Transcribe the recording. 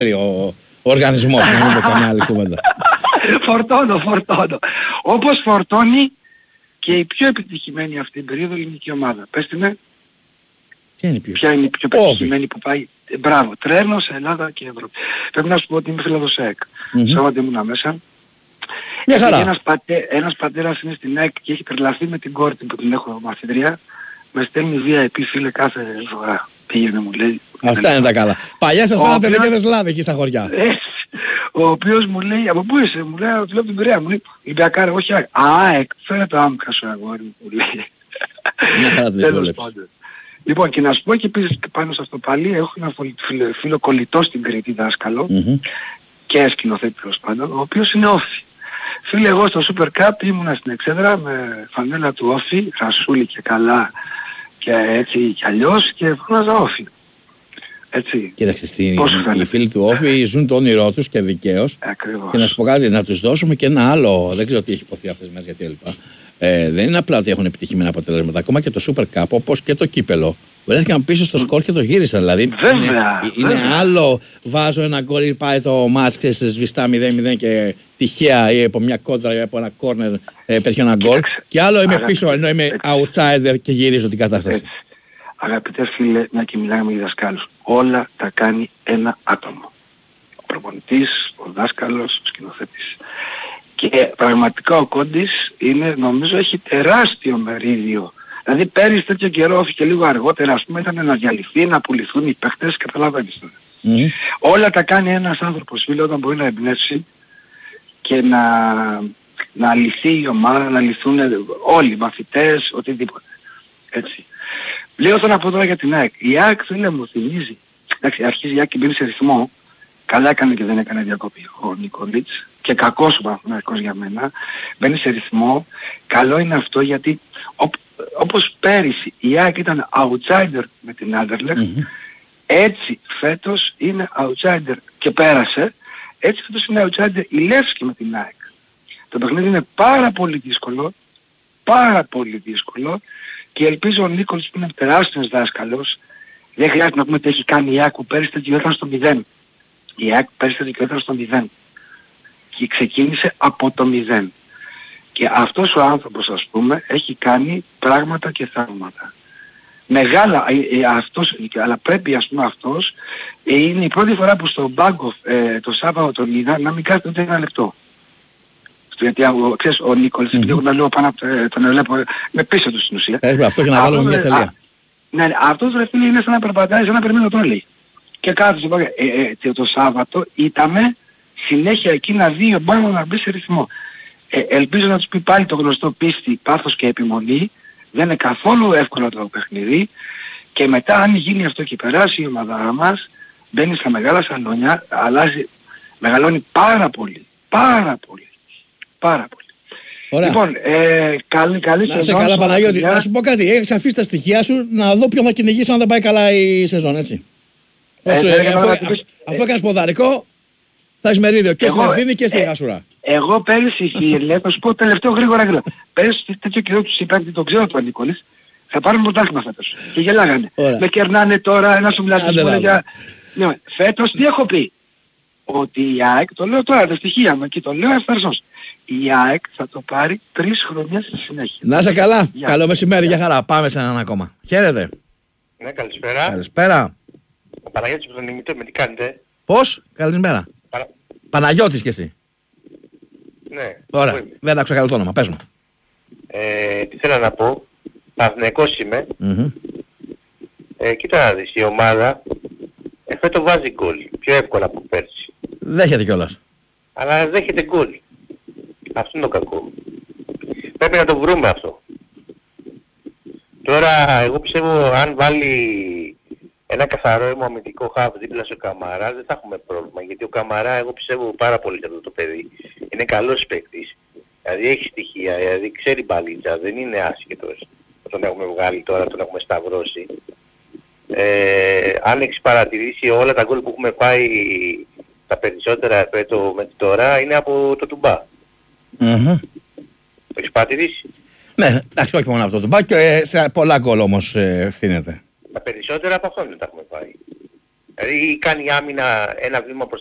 ο οργανισμός, να μην πω καμιά άλλη κουβέντα. Φορτώνω. Όπως φορτώνει και η πιο επιτυχημένη αυτή την περίοδο ελληνική ομάδα. Πέστε με. Ποια είναι η πιο επιτυχημένη που πάει. Μπράβο. Τρένο σε Ελλάδα και Ευρώπη. Πρέπει να σου πω ότι είμαι φίλος ΑΕΚ. Σάββατο ήμουνα μέσα. Μια χαρά. Ένας πατέρας είναι στην ΑΕΚ και έχει τρελαθεί με την κόρη που την έχω μαθητρία. Με στέλνει VIP φίλε κάθε φορά. Πήγαινε μου λέει. Αυτά είναι τα καλά. Παλιά σας φάνατε λεκέδες λάδι εκεί στα χωριά. Ο οποίος μου λέει, από πού είσαι, μου λέει, του λέω από την Πειραιά, μου λέει, Ολυμπιακάρα, όχι ΑΕΚ, φέρε το άμκα σου αγόρι μου, λέει. Μια χαρά την δυσκολεύση. Λοιπόν, και να σου πω και επίσης πάνω σε αυτό πάλι, έχω ένα φίλο κολλητό στην Κρήτη δάσκαλο και σκηνοθέτη τέλος πάντων, ο οποίος είναι Όφη. Φίλε, εγώ στο Super Cup ήμουνα στην Εξέδρα με φανέλα του Όφη, ρασούλη και καλά και έτσι κι αλλιώς και φώναζα Όφη. Έτσι. Κοίταξε, οι φίλοι του Όφη ζουν το όνειρό τους και δικαίως. Και να σου πω κάτι, να τους δώσουμε και ένα άλλο, δεν ξέρω τι έχει υποθεί αυτές τις μέρες γιατί έλειπα. Δεν είναι απλά ότι έχουν επιτυχημένα αποτελέσματα, ακόμα και το Super Cup όπως και το κύπελο. Βρέθηκαν πίσω στο σκορ και το γύρισαν. Δηλαδή είναι άλλο, βάζω ένα γκολ, πάει το μάτς και σε σβηστά 0-0 και τυχαία ή από μια κόντρα ή από ένα κόρνερ πέτυχε ένα γκολ. Και άλλο είμαι πίσω ενώ είμαι outsider και γυρίζω την κατάσταση. Αγαπητέ φίλε, μια και μιλάμε για δασκάλους, όλα τα κάνει ένα άτομο. Ο προπονητής, ο δάσκαλος, ο σκηνοθέτης. Και πραγματικά ο Κόντης είναι, νομίζω έχει τεράστιο μερίδιο. Δηλαδή πέρυσι τέτοιο καιρό, όχι και λίγο αργότερα, ας πούμε, ήταν να διαλυθεί, να πουληθούν οι παίχτες, καταλαβαίνεις τώρα. Όλα τα κάνει ένας άνθρωπος, φίλε, όταν μπορεί να εμπνεύσει και να λυθεί η ομάδα, να λυθούν όλοι οι μαθητές, οτιδήποτε. Έτσι. Λέω τώρα από τώρα για την ΑΕΚ. Η ΑΕΚ, φίλε μου, θυμίζει. Εντάξει, αρχίζει η ΑΕΚ και μπαίνει σε ρυθμό. Καλά έκανε και δεν έκανε διακοπή ο Νικολίτς. Και κακός ο Παναθηναϊκός για μένα. Μπαίνει σε ρυθμό. Καλό είναι αυτό γιατί όπως πέρυσι η ΑΕΚ ήταν outsider με την Anderlecht. Έτσι φέτος είναι outsider και πέρασε. Έτσι φέτος είναι outsider η Λεύσκη με την ΑΕΚ. Το παιχνίδι είναι πάρα πολύ δύσκολο. Πάρα πολύ δύσκολο. Και ελπίζω ο Νίκολς που είναι τεράστιος δάσκαλος, δεν χρειάζεται να πούμε τι έχει κάνει η ΑΕΚ που πέρυσι ήταν στο 0. Η ΑΕΚ πέρυσι ήταν στο 0. Και ξεκίνησε από το 0. Και αυτός ο άνθρωπος, ας πούμε, έχει κάνει πράγματα και θαύματα. Μεγάλα, αυτός, αλλά πρέπει, ας πούμε, αυτός, είναι η πρώτη φορά που στο Μπάγκοφ το Σάββατο τον είδα να μην κάθεται ούτε ένα λεπτό. Γιατί ξέρεις, ο Νίκολς, επειδή εγώ τα λέω πάνω από τον βλέπω, με πίσω του στην ουσία. Αυτό και να βάλουμε μια τελεία. Ναι, αυτός ρε φίλε είναι σαν να περπατάει, σαν να περιμένει το τρόλεϊ. Και κάθεσε το Σάββατο ήταμε συνέχεια εκεί να δει ο Μπάγκο να μπει σε ρυθμό. Ελπίζω να τους πει πάλι το γνωστό πίστη, πάθος και επιμονή. Δεν είναι καθόλου εύκολο το παιχνίδι. Και μετά αν γίνει αυτό και περάσει η ομάδα μας, μπαίνει στα μεγάλα σαλόνια, αλλάζει, μεγαλώνει πάρα πολύ. Πάρα πολύ. Πάρα πολύ. Ωραία. Λοιπόν, καλή να σε καλά Παναγιώτη. Να σου πω κάτι, έχεις αφήσει τα στοιχεία σου να δω ποιον θα κυνηγήσω αν δεν πάει καλά η σεζόν, έτσι. Αφού έκανες ποδαρικό, θα έχεις μερίδιο και στην Ευθύνη και στην Γασουρά. Εγώ πέρυσι, φίλε, θα σου πω τελευταίο γρήγορα. Πέρυσι τέτοιο καιρό τους είπα, γιατί το ξέρω το Νικόλης, θα πάρουμε πρωτάθλημα φέτος. Και γελάγανε. Με κερνάνε τώρα, ένας ομιλητής μου λέγε. Φέτος τι έχω πει. Ότι η ΑΕΚ, το λέω τώρα τα στοιχεία μου και το λέω ευθαρσός, η ΑΕΚ θα το πάρει 3 χρόνια στη συνέχεια. Να είσαι καλά. Καλό μεσημέρι, για χαρά. Πάμε σε έναν ακόμα. Χαίρετε. Ναι, καλησπέρα. Καλησπέρα. Ο Παναγιώτης από τον Ημιτό, με τι κάνετε. Πώς, καλησπέρα. Παναγιώτης κι εσύ. Ναι. Ωραία, δεν άκουσα καλό το όνομα, πες μου. Τι θέλω να πω, Παναθηναϊκός είμαι. Κοίτα να δεις, η ομάδα φέτος βάζει γκολ, πιο εύκολα από πέρσι. Δέχεται κιόλας. Αλλά δέχεται γκολ. Αυτό είναι το κακό. Πρέπει να το βρούμε αυτό. Τώρα, εγώ πιστεύω αν βάλει ένα καθαρό αιμομητικό χαβ δίπλα στο Καμαρά δεν θα έχουμε πρόβλημα. Γιατί ο Καμαρά, εγώ πιστεύω πάρα πολύ σε αυτό το παιδί. Είναι καλός παίκτης. Δηλαδή έχει στοιχεία, δηλαδή ξέρει μπαλίτσα, δεν είναι άσχετος. Τον έχουμε βγάλει τώρα, τον έχουμε σταυρώσει. Αν έχεις παρατηρήσει όλα τα γκολ που έχουμε πάει τα περισσότερα με τώρα είναι από το Τουμπά. Το έχεις παρατηρήσει. Ναι, εντάξει, όχι μόνο από το Τουμπά και σε πολλά γκολ όμως ευθύνεται. Τα περισσότερα από αυτόν δεν τα έχουμε πάει. Δηλαδή κάνει άμυνα ένα βήμα προς